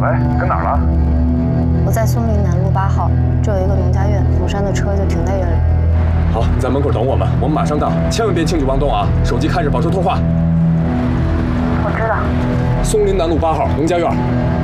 喂，跟哪儿了？ 我在松林南路8号，这有一个农家院，鲁山的车就停在院里。 好，你在门口等我们，我们马上到，千万别轻举妄动啊！手机开着，保持通话。 我知道。 松林南路8号农家院。